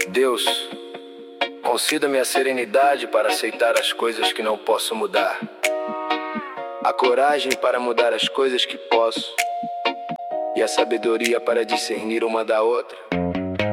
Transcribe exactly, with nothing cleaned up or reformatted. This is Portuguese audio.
Deus, conceda-me a serenidade para aceitar as coisas que não posso mudar, a coragem para mudar as coisas que posso, e a sabedoria para discernir uma da outra.